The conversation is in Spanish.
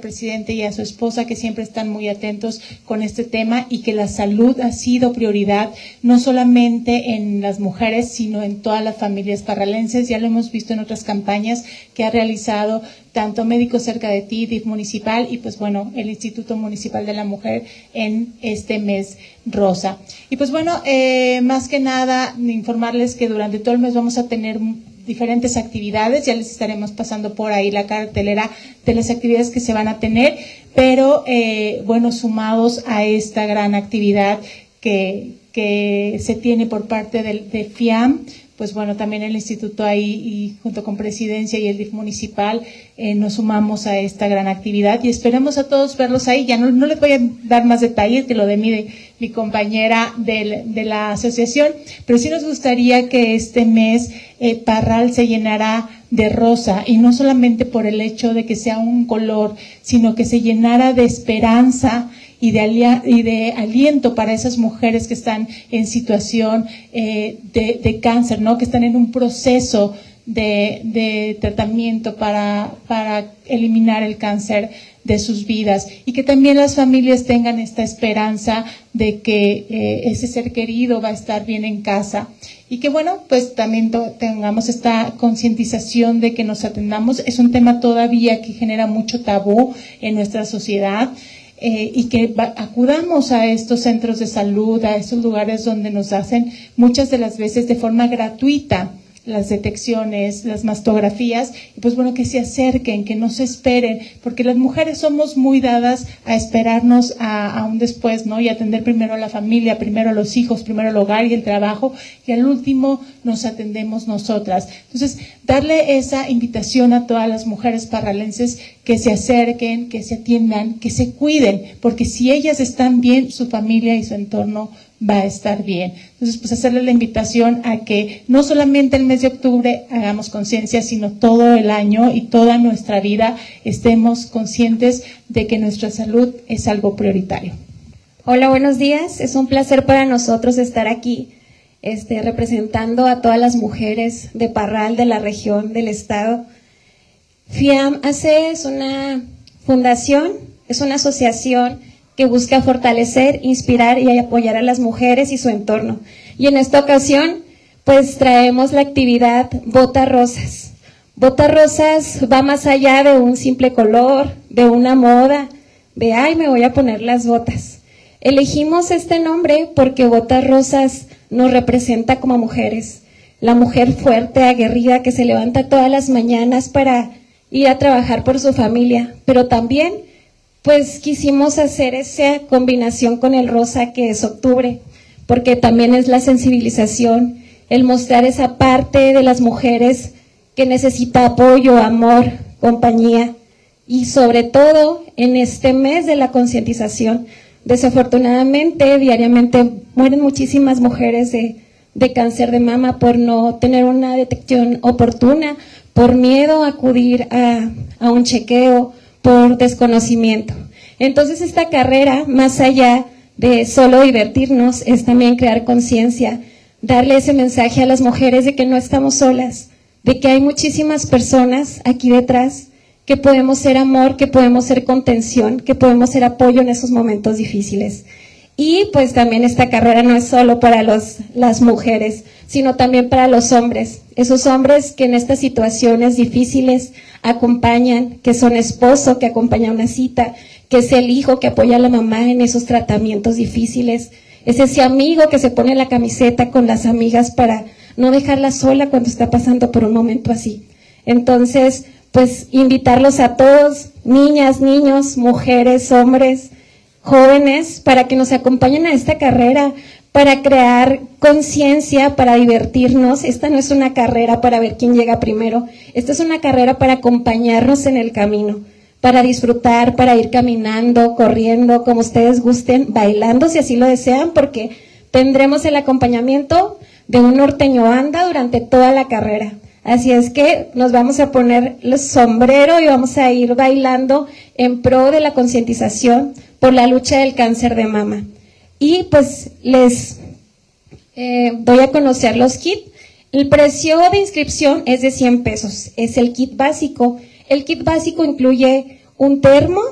presidente y a su esposa, que siempre están muy atentos con este tema, y que la salud ha sido prioridad, no solamente en las mujeres, sino en todas las familias parralenses. Ya lo hemos visto en otras campañas que ha realizado tanto Médicos Cerca de Ti, DIF municipal, y pues bueno, el Instituto Municipal de la Mujer en este mes rosa. Y pues bueno, más que nada, informarles que durante todo el mes vamos a tener diferentes actividades. Ya les estaremos pasando por ahí la cartelera de las actividades que se van a tener, pero bueno, sumados a esta gran actividad que se tiene por parte de FIAM, pues bueno, también el instituto ahí, y junto con Presidencia y el DIF municipal, nos sumamos a esta gran actividad y esperemos a todos verlos ahí. Ya no les voy a dar más detalles que lo de mi compañera de la asociación, pero sí nos gustaría que este mes Parral se llenara de rosa, y no solamente por el hecho de que sea un color, sino que se llenara de esperanza y de aliento para esas mujeres que están en situación de cáncer, ¿no? Que están en un proceso de tratamiento para eliminar el cáncer de sus vidas, y que también las familias tengan esta esperanza de que ese ser querido va a estar bien en casa, y que bueno, pues también tengamos esta concientización de que nos atendamos. Es un tema todavía que genera mucho tabú en nuestra sociedad. Y que acudamos a estos centros de salud, a estos lugares donde nos hacen muchas de las veces de forma gratuita las detecciones, las mastografías, y pues bueno, que se acerquen, que no se esperen, porque las mujeres somos muy dadas a esperarnos a un después, ¿no? Y atender primero a la familia, primero a los hijos, primero el hogar y el trabajo, y al último nos atendemos nosotras. Entonces, darle esa invitación a todas las mujeres parralenses que se acerquen, que se atiendan, que se cuiden, porque si ellas están bien, su familia y su entorno va a estar bien. Entonces, pues hacerle la invitación a que no solamente el mes de octubre hagamos conciencia, sino todo el año y toda nuestra vida estemos conscientes de que nuestra salud es algo prioritario. Hola, buenos días. Es un placer para nosotros estar aquí representando a todas las mujeres de Parral, de la región, del estado. FIAM es una fundación, es una asociación que busca fortalecer, inspirar y apoyar a las mujeres y su entorno. Y en esta ocasión, pues traemos la actividad Bota Rosas. Bota Rosas va más allá de un simple color, de una moda, de ¡ay, me voy a poner las botas! Elegimos este nombre porque Bota Rosas nos representa como mujeres. La mujer fuerte, aguerrida, que se levanta todas las mañanas para ir a trabajar por su familia, pero también pues quisimos hacer esa combinación con el rosa, que es octubre, porque también es la sensibilización, el mostrar esa parte de las mujeres que necesita apoyo, amor, compañía, y sobre todo en este mes de la concientización. Desafortunadamente, diariamente mueren muchísimas mujeres de cáncer de mama por no tener una detección oportuna, por miedo a acudir a un chequeo, por desconocimiento. Entonces esta carrera, más allá de solo divertirnos, es también crear conciencia, darle ese mensaje a las mujeres de que no estamos solas, de que hay muchísimas personas aquí detrás, que podemos ser amor, que podemos ser contención, que podemos ser apoyo en esos momentos difíciles. Y pues también esta carrera no es solo para las mujeres, sino también para los hombres, esos hombres que en estas situaciones difíciles acompañan, que son esposo, que acompaña una cita, que es el hijo que apoya a la mamá en esos tratamientos difíciles, es ese amigo que se pone la camiseta con las amigas para no dejarla sola cuando está pasando por un momento así. Entonces, pues invitarlos a todos, niñas, niños, mujeres, hombres, jóvenes, para que nos acompañen a esta carrera, para crear conciencia, para divertirnos. Esta no es una carrera para ver quién llega primero, esta es una carrera para acompañarnos en el camino, para disfrutar, para ir caminando, corriendo, como ustedes gusten, bailando si así lo desean, porque tendremos el acompañamiento de un norteño banda durante toda la carrera. Así es que nos vamos a poner el sombrero y vamos a ir bailando en pro de la concientización por la lucha del cáncer de mama. Y pues les doy a conocer los kits. El precio de inscripción es de 100 pesos, es el kit básico. El kit básico incluye un termo,